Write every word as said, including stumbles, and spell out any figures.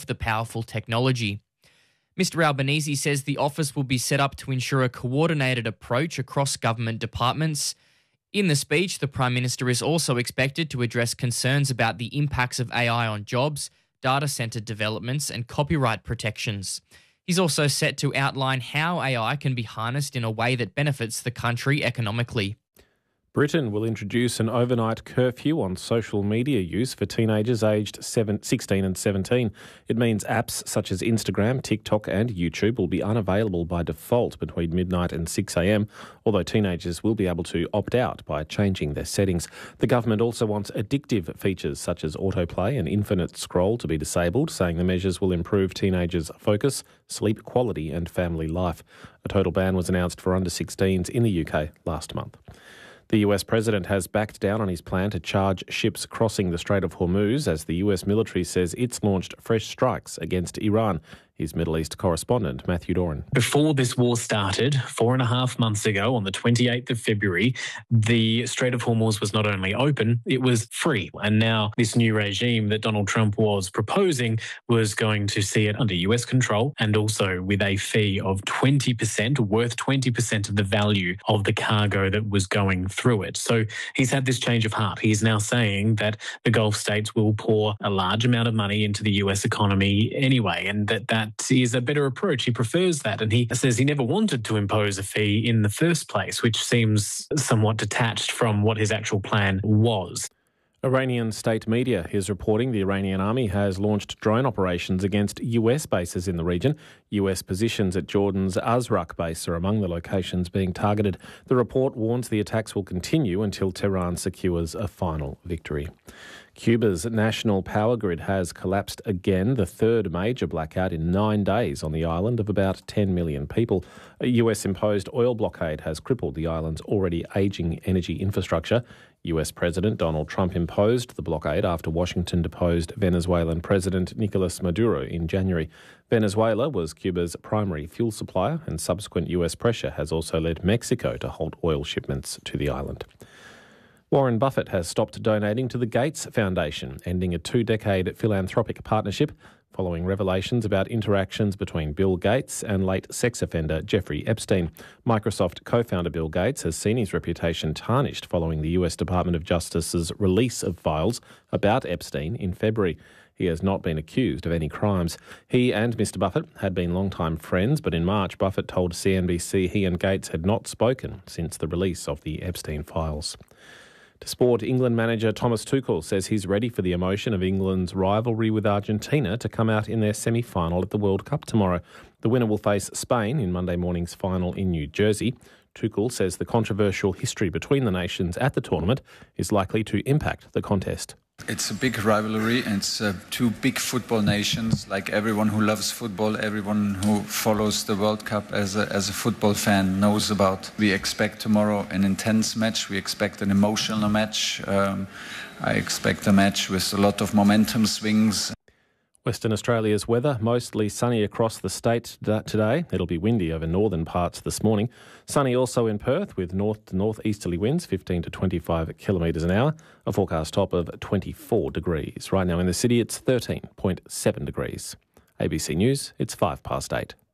of the powerful technology. Mister Albanese says the office will be set up to ensure a coordinated approach across government departments. In the speech, the Prime Minister is also expected to address concerns about the impacts of A I on jobs, data centre developments and copyright protections. He's also set to outline how A I can be harnessed in a way that benefits the country economically. Britain will introduce an overnight curfew on social media use for teenagers aged sixteen and seventeen. It means apps such as Instagram, TikTok and YouTube will be unavailable by default between midnight and six a m, although teenagers will be able to opt out by changing their settings. The government also wants addictive features such as autoplay and infinite scroll to be disabled, saying the measures will improve teenagers' focus, sleep quality and family life. A total ban was announced for under sixteens in the U K last month. The U S president has backed down on his plan to charge ships crossing the Strait of Hormuz as the U S military says it's launched fresh strikes against Iran. Here's Middle East correspondent Matthew Doran. Before this war started, four and a half months ago, on the twenty-eighth of February, the Strait of Hormuz was not only open, it was free. And now this new regime that Donald Trump was proposing was going to see it under U S control and also with a fee of twenty percent, worth twenty percent of the value of the cargo that was going through it. So he's had this change of heart. He's now saying that the Gulf states will pour a large amount of money into the U S economy anyway, and that that is a better approach. He prefers that, and he says he never wanted to impose a fee in the first place, which seems somewhat detached from what his actual plan was. Iranian state media is reporting the Iranian army has launched drone operations against U S bases in the region. U S positions at Jordan's Azraq base are among the locations being targeted. The report warns the attacks will continue until Tehran secures a final victory. Cuba's national power grid has collapsed again, the third major blackout in nine days on the island of about ten million people. A U S-imposed oil blockade has crippled the island's already ageing energy infrastructure. U S President Donald Trump imposed the blockade after Washington deposed Venezuelan President Nicolas Maduro in January. Venezuela was Cuba's primary fuel supplier, and subsequent U S pressure has also led Mexico to halt oil shipments to the island. Warren Buffett has stopped donating to the Gates Foundation, ending a two-decade philanthropic partnership following revelations about interactions between Bill Gates and late sex offender Jeffrey Epstein. Microsoft co-founder Bill Gates has seen his reputation tarnished following the U S Department of Justice's release of files about Epstein in February. He has not been accused of any crimes. He and Mister Buffett had been longtime friends, but in March, Buffett told C N B C he and Gates had not spoken since the release of the Epstein files. To sport, England manager Thomas Tuchel says he's ready for the emotion of England's rivalry with Argentina to come out in their semi-final at the World Cup tomorrow. The winner will face Spain in Monday morning's final in New Jersey. Tuchel says the controversial history between the nations at the tournament is likely to impact the contest. It's a big rivalry, and it's uh, two big football nations. Like everyone who loves football, everyone who follows the World Cup as a, as a football fan knows about. We expect tomorrow an intense match. We expect an emotional match. Um, I expect a match with a lot of momentum swings. Western Australia's weather, mostly sunny across the state today. It'll be windy over northern parts this morning. Sunny also in Perth with north to northeasterly winds, fifteen to twenty-five kilometres an hour. A forecast top of twenty-four degrees. Right now in the city, it's thirteen point seven degrees. A B C News, it's five past eight.